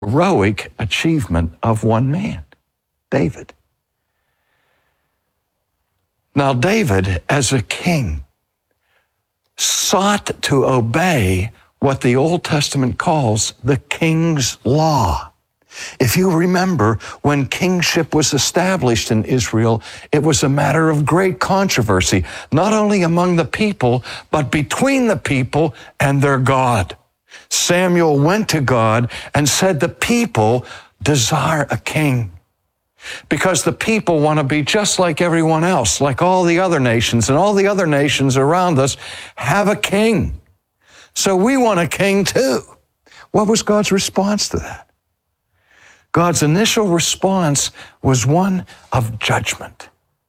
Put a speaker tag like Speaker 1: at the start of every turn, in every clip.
Speaker 1: heroic achievement of one man, David. Now, David, as a king, sought to obey what the Old Testament calls the king's law. If you remember, when kingship was established in Israel, it was a matter of great controversy, not only among the people, but between the people and their God. Samuel went to God and said, the people desire a king, because the people want to be just like everyone else, like all the other nations, and all the other nations around us have a king. So we want a king too. What was God's response to that? God's initial response was one of judgment.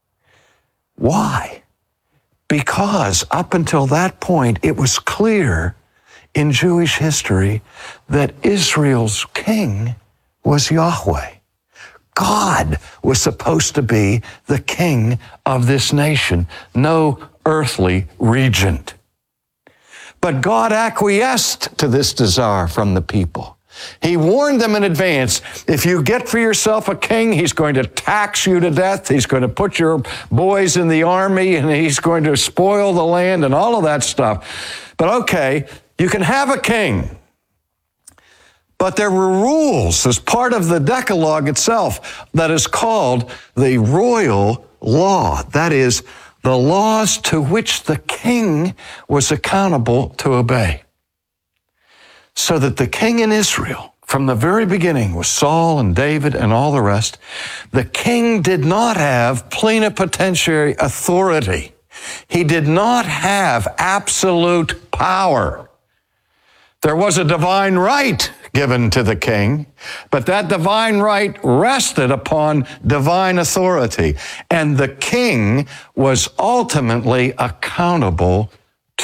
Speaker 1: Why? Because up until that point, it was clear in Jewish history that Israel's king was Yahweh. God was supposed to be the king of this nation, no earthly regent. But God acquiesced to this desire from the people. He warned them in advance, if you get for yourself a king, he's going to tax you to death, he's going to put your boys in the army, and he's going to spoil the land and all of that stuff. But okay, you can have a king. But there were rules as part of the Decalogue itself that is called the royal law. That is, the laws to which the king was accountable to obey. So that the king in Israel, from the very beginning, with Saul and David and all the rest, the king did not have plenipotentiary authority. He did not have absolute power. There was a divine right given to the king, but that divine right rested upon divine authority, and the king was ultimately accountable